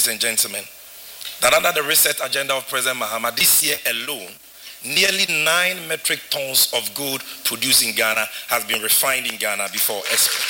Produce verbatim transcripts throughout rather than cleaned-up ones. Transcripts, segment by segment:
ladies and gentlemen, that under the reset agenda of President Mahama, this year alone, nearly nine metric tons of gold produced in Ghana has been refined in Ghana before export.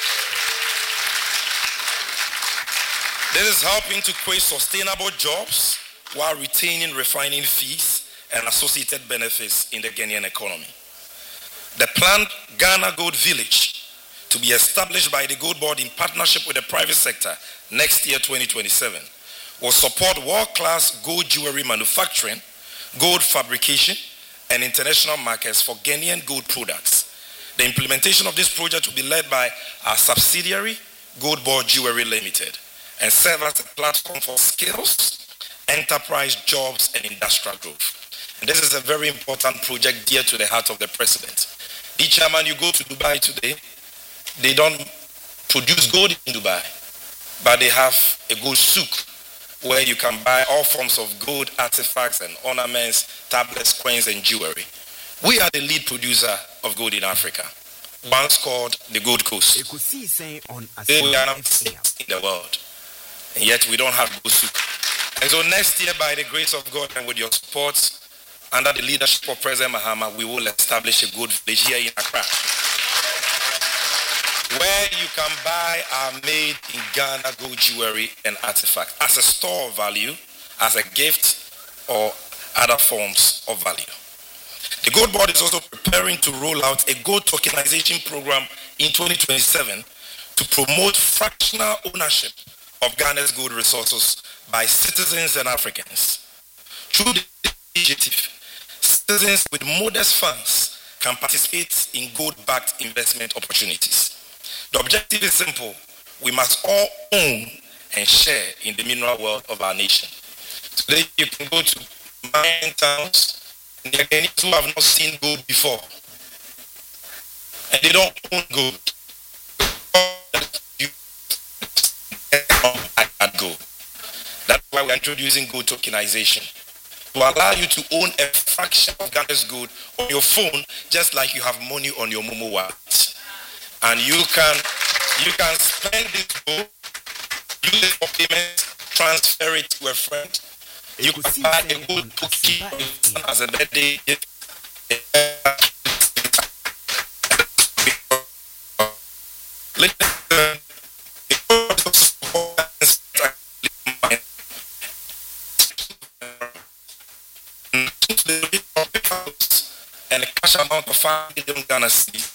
This is helping to create sustainable jobs while retaining refining fees and associated benefits in the Ghanaian economy. The planned Ghana Gold Village, to be established by the Gold Board in partnership with the private sector next year, twenty twenty-seven, will support world-class gold jewelry manufacturing, gold fabrication, and international markets for Ghanaian gold products. The implementation of this project will be led by our subsidiary, Gold Board Jewelry Limited, and serve as a platform for skills, enterprise, jobs, and industrial growth. And this is a very important project dear to the heart of the president. Each chairman, you go to Dubai today, they don't produce gold in Dubai, but they have a gold souk where you can buy all forms of gold artifacts and ornaments, tablets, coins, and jewelry. We are the lead producer of gold in Africa, once called the Gold Coast. We are not in the world, and yet we don't have gold souk. And so next year, by the grace of God and with your support, under the leadership of President Mahama, we will establish a gold village here in Accra, where you can buy our made in Ghana gold jewelry and artifacts as a store of value, as a gift, or other forms of value. The Gold Board is also preparing to roll out a gold tokenization program in twenty twenty-seven to promote fractional ownership of Ghana's gold resources by citizens and Africans. Through the initiative, citizens with modest funds can participate in gold-backed investment opportunities. The objective is simple. We must all own and share in the mineral wealth of our nation. Today, you can go to mining towns, and there are Ghanaians who have not seen gold before, and they don't own gold. Gold. That's why we're introducing gold tokenization, to allow you to own a fraction of Ghana's gold on your phone, just like you have money on your Momo wallet. And you can you can spend this gold, use it for payment, transfer it to a friend. You can buy a gold cookie as a birthday gift. And a cash amount of five million Ghana cedis.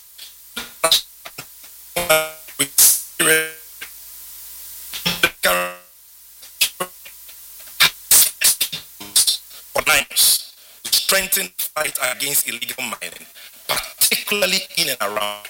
To strengthen the fight against illegal mining, particularly in and around.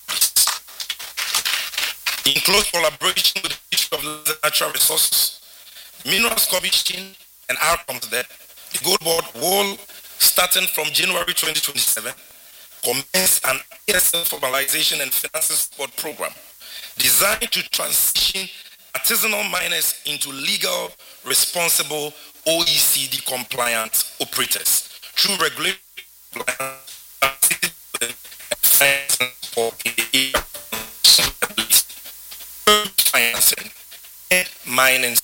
In close collaboration with the Ministry of Natural Resources, Minerals Commission, and outcomes there, the Gold Board will, starting from January twenty twenty-seven, commence an A S L formalization and financing support program designed to transition artisanal miners into legal, responsible, O E C D compliant operators through regulatory financing and mining.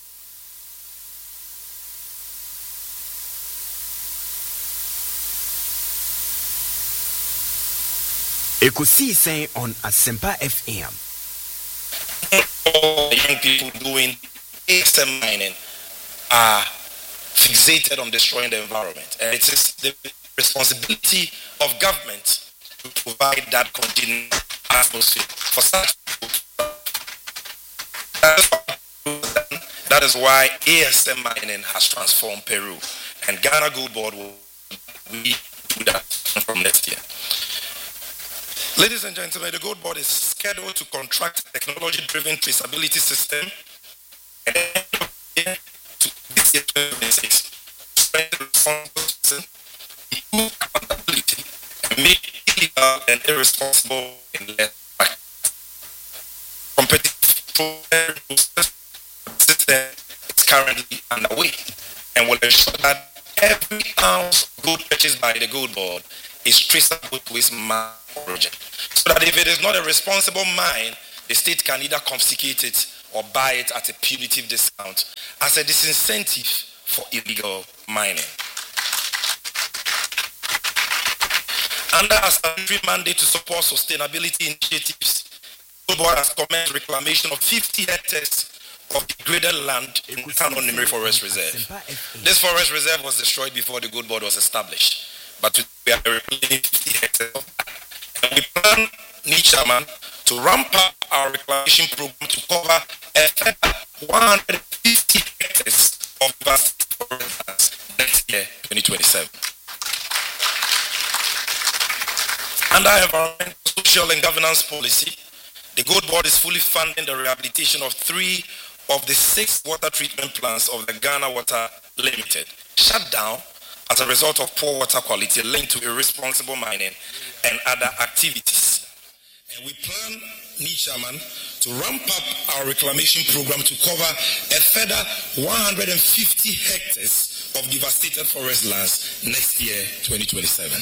Ekusi saying on Asempa F M. All the young people doing A S M mining are fixated on destroying the environment, and it is the responsibility of government to provide that congenial atmosphere for such people. That is why A S M mining has transformed Peru, and Ghana Gold Board will we do that from next year. Ladies and gentlemen, the Gold Board is scheduled to contract a technology-driven traceability system and to this year twenty twenty-six, strengthen responsible, improve accountability, and make illegal and irresponsible and less competitive process system is currently underway and will ensure that every ounce of gold purchased by the Gold Board is traceable to its origin, so that if it is not a responsible mine, the state can either confiscate it or buy it at a punitive discount as a disincentive for illegal mining. Under a statutory mandate to support sustainability initiatives, the Gold Board has commenced reclamation of fifty hectares of degraded land in Kano Nimri Forest Reserve. This forest reserve was destroyed before the Gold Board was established, but we are reclaiming fifty hectares of land. And we plan, Nichaman, to ramp up our reclamation program to cover a further one hundred fifty hectares of vast forest lands next year, twenty twenty-seven. Under environmental, social, and governance policy, the Gold Board is fully funding the rehabilitation of three of the six water treatment plants of the Ghana Water Limited, shut down as a result of poor water quality linked to irresponsible mining and other activities. And we plan, Nichaman, to ramp up our reclamation program to cover a further one hundred fifty hectares of devastated forest lands next year, twenty twenty-seven.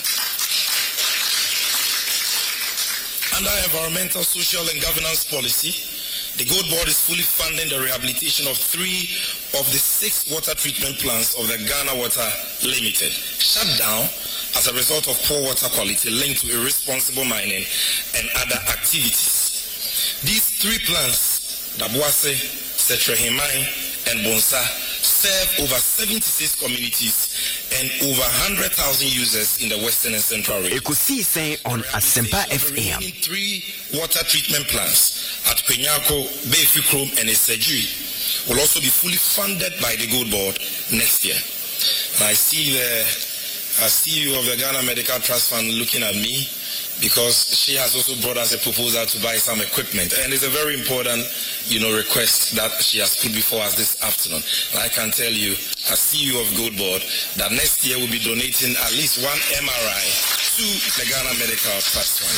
Under environmental, social, and governance policy, the Gold Board is fully funding the rehabilitation of three of the six water treatment plants of the Ghana Water Limited, shut down as a result of poor water quality linked to irresponsible mining and other activities. These three plants, Dabuase, Setrehimai, and Bonsa, serve over seventy-six communities and over one hundred thousand users in the Western and Central region. Ekusi saying on Asempa F M. Three water treatment plants at Penyako, Befi Chrome, and Esejiri will also be fully funded by the Gold Board next year. And I see the uh, C E O of the Ghana Medical Trust Fund looking at me because she has also brought us a proposal to buy some equipment. And it's a very important, you know, request that she has put before us this afternoon. And I can tell you, as C E O of Gold Board, that next year we'll be donating at least one M R I to the Ghana Medical Trust Fund.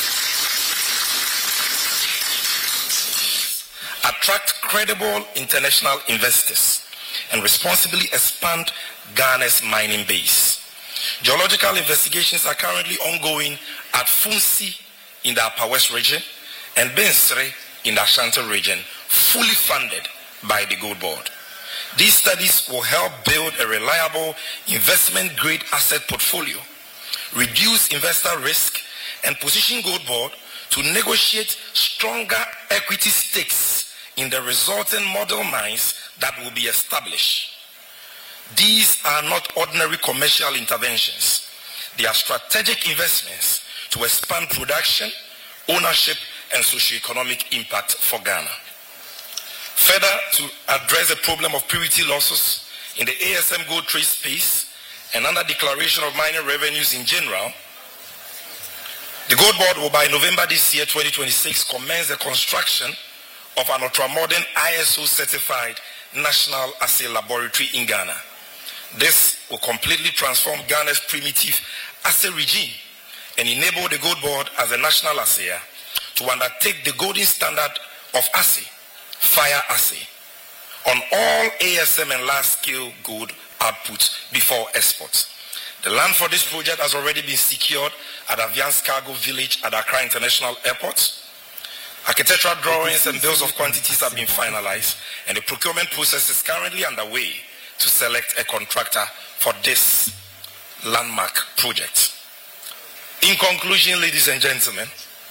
Attract credible international investors and responsibly expand Ghana's mining base. Geological investigations are currently ongoing at Funsi in the Upper West region and Bensre in the Ashanti region, fully funded by the Gold Board. These studies will help build a reliable investment-grade asset portfolio, reduce investor risk, and position Gold Board to negotiate stronger equity stakes in the resulting model mines that will be established. These are not ordinary commercial interventions. They are strategic investments to expand production, ownership, and socio-economic impact for Ghana. Further, to address the problem of purity losses in the A S M gold trade space and under declaration of mining revenues in general, the Gold Board will by November this year, twenty twenty-six, commence the construction of an ultra-modern I S O certified National Assay Laboratory in Ghana. This will completely transform Ghana's primitive assay regime and enable the Gold Board as a national assayer to undertake the golden standard of assay, fire assay, on all A S M and large-scale gold outputs before export. The land for this project has already been secured at Aviance Cargo Village at Accra International Airport. Architectural drawings and bills of quantities have been finalized, and the procurement process is currently underway to select a contractor for this landmark project. In conclusion, ladies and gentlemen,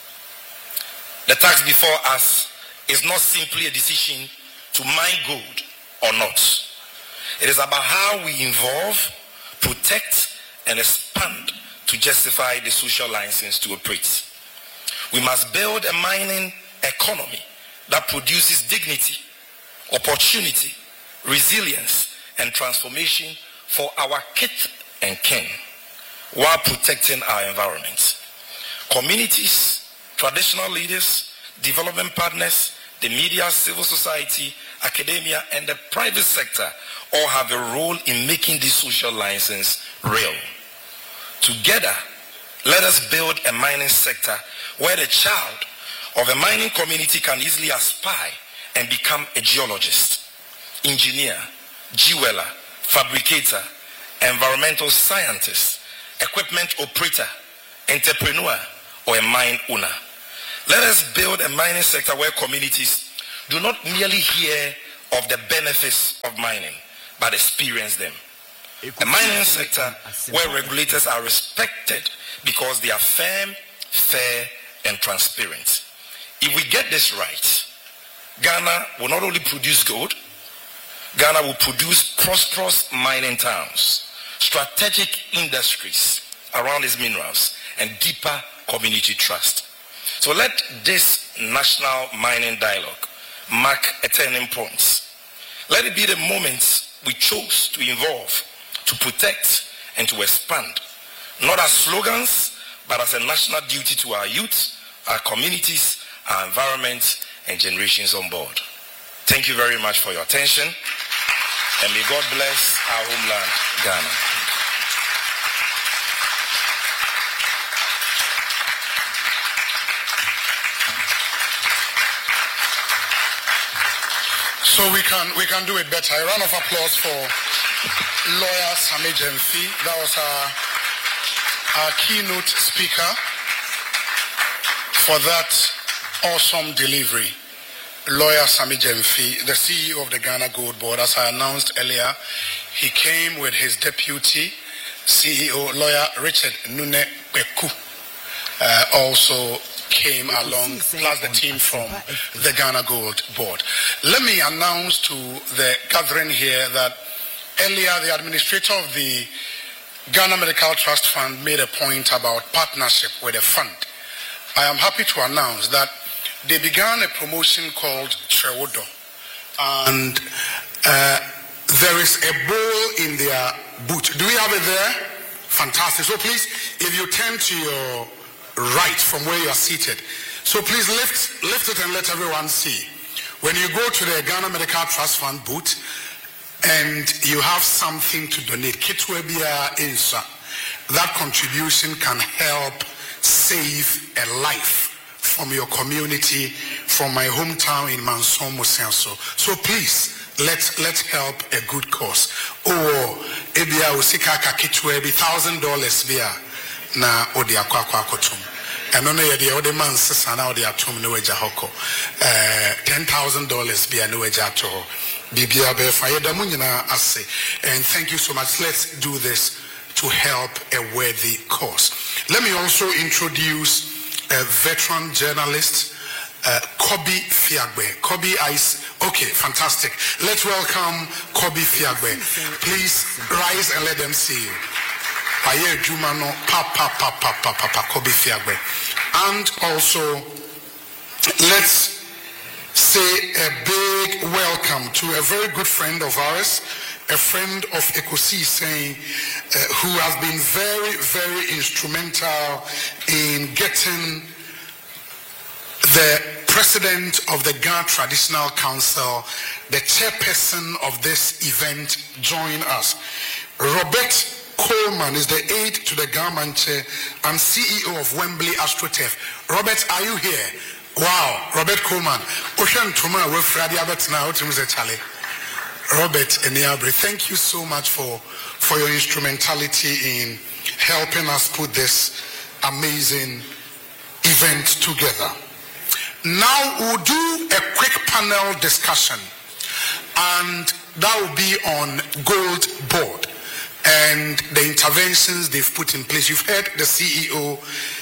the task before us is not simply a decision to mine gold or not. It is about how we involve, protect, and expand to justify the social license to operate. We must build a mining economy that produces dignity, opportunity, resilience, and transformation for our kith and kin while protecting our environment. Communities, traditional leaders, development partners, the media, civil society, academia, and the private sector all have a role in making this social license real. Together, let us build a mining sector where the child of a mining community can easily aspire and become a geologist, engineer, jeweler, fabricator, environmental scientist, equipment operator, entrepreneur, or a mine owner. Let us build a mining sector where communities do not merely hear of the benefits of mining, but experience them. The mining sector, where regulators are respected because they are firm, fair, and transparent. If we get this right, Ghana will not only produce gold, Ghana will produce prosperous mining towns, strategic industries around its minerals, and deeper community trust. So let this national mining dialogue mark a turning point. Let it be the moment we chose to involve, to protect, and to expand, not as slogans, but as a national duty to our youth, our communities, our environment, and generations on board. Thank you very much for your attention, and may God bless our homeland, Ghana. So we can we can do it better. A round of applause for lawyer Sammy Gyamfi. That was our, our keynote speaker for that awesome delivery. Lawyer Sammy Gyamfi, the C E O of the Ghana Gold Board. As I announced earlier, he came with his deputy C E O, lawyer Richard Nune Beku, uh, also came along, plus the team from the Ghana Gold Board. Let me announce to the gathering here that earlier the administrator of the Ghana Medical Trust Fund made a point about partnership with a fund. I am happy to announce that they began a promotion called Trewodo, and uh, there is a bowl in their boot. Do we have it there? Fantastic. So please, if you turn to your right from where you are seated, so please lift lift it and let everyone see. When you go to the Ghana Medical Trust Fund booth and you have something to donate, Kitwebia Insa, that contribution can help save a life from your community, from my hometown in Manson Musenso. So please, let's let's help a good cause. Oh, ebia usika kakitwebi thousand dollars bia na odi akwa akwa kotum. Eno no yedi odi man sesa na odi atum no eja hoko. Eh ten thousand dollars bia no eja to. Bibia be fa yeda mu nyina ase. And thank you so much. Let's do this to help a worthy cause. Let me also introduce a veteran journalist, uh, Kobe Fiagbe. Kobe Ice. Okay, fantastic. Let's welcome Kobe Fiagbe. Please rise and let them see you. Aye Jumano, Papa, Papa, Papa, Papa, Kobe Fiagbe. And also, let's say a big welcome to a very good friend of ours, a friend of Ekosi saying, uh, who has been very, very instrumental in getting the president of the Ghana Traditional Council, the chairperson of this event, join us. Robert Coleman is the aide to the government chair and C E O of Wembley AstroTurf. Robert, are you here? Wow, Robert Coleman. Ocean Tuma, we're Friday, but now to Mister Charlie. Robert Eniabre, thank you so much for, for your instrumentality in helping us put this amazing event together. Now we'll do a quick panel discussion, and that will be on Gold Board and the interventions they've put in place. You've heard the C E O.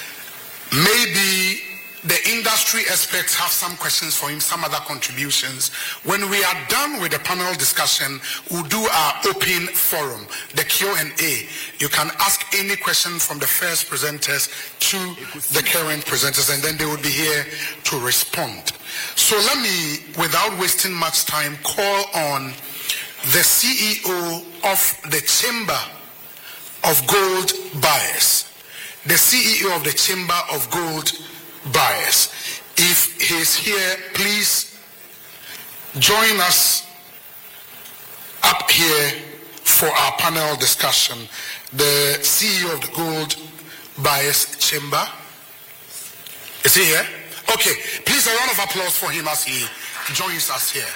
Maybe the industry experts have some questions for him, some other contributions. When we are done with the panel discussion, we'll do our open forum, the Q and A. You can ask any question from the first presenters to the current presenters, and then they will be here to respond. So let me, without wasting much time, call on the C E O of the Chamber of Gold Buyers, the C E O of the Chamber of Gold Buyers. If he's here, please join us up here for our panel discussion. The C E O of the Gold Buyers Chamber. Is he here? Okay, please a round of applause for him as he joins us here.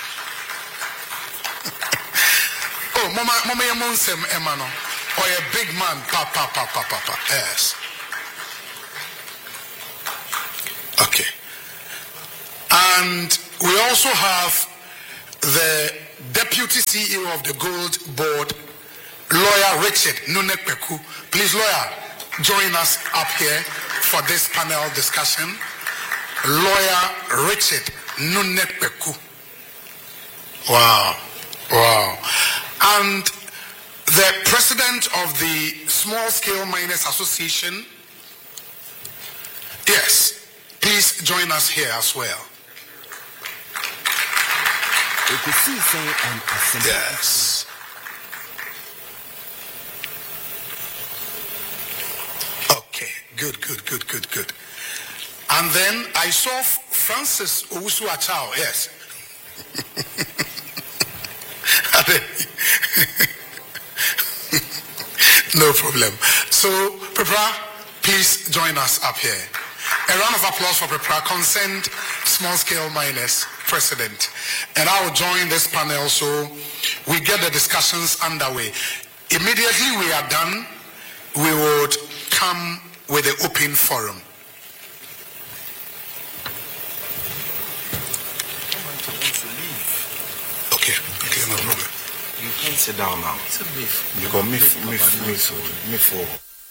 Oh, Mama, Mama Yamonsem Emano, or a big man, Papa, Papa, Papa. Yes. Okay. And we also have the Deputy C E O of the Gold Board, Lawyer Richard Nunekpeku. Please, lawyer, join us up here for this panel discussion. Lawyer Richard Nunekpeku. Wow, wow. And the president of the Small Scale Miners Association, yes, please join us here as well. Yes. Okay, good, good, good, good, good. And then I saw Francis Owusu Achao, yes. No problem. So, Prepra, please join us up here. A round of applause for Prepra, Concerned Small Scale Miners President. And I will join this panel so we get the discussions underway. Immediately we are done, we would come with the open forum. Okay, okay, no problem. You can sit down now. It's a myth. Because myth, myth, myth, myth for.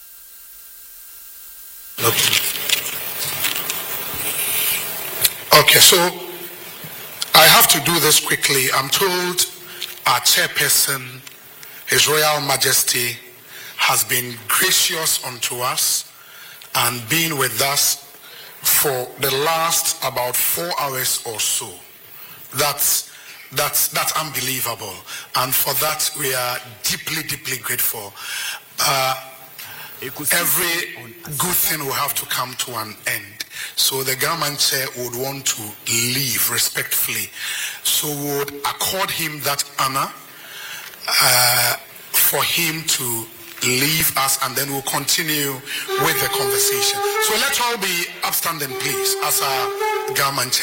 Okay. Okay, so I have to do this quickly. I'm told our chairperson, His Royal Majesty, has been gracious unto us and been with us for the last about four hours or so. That's That's that's unbelievable, and for that we are deeply, deeply grateful. Uh, every good thing will have to come to an end. So the government chair would want to leave respectfully. So we would accord him that honor uh, for him to leave us, and then we'll continue with the conversation. So let's all be upstanding, please, as our government chair.